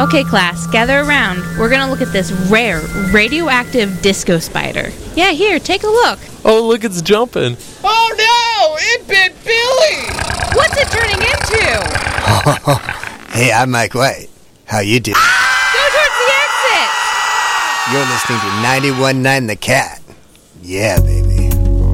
Okay, class, gather around. We're gonna look at this rare, radioactive disco spider. Yeah, here, take a look. Oh, look, it's jumping. Oh no! It bit Billy! What's it turning into? Hey, I'm Mike White. How you doing? Go towards the exit! You're listening to 91.9 The Cat. Yeah, baby.